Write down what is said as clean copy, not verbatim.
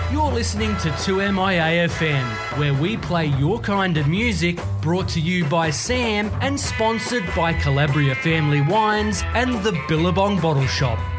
You're listening to 2MIA-FM, where we play your kind of music, brought to you by Sam and sponsored by Calabria Family Wines and the Billabong Bottle Shop.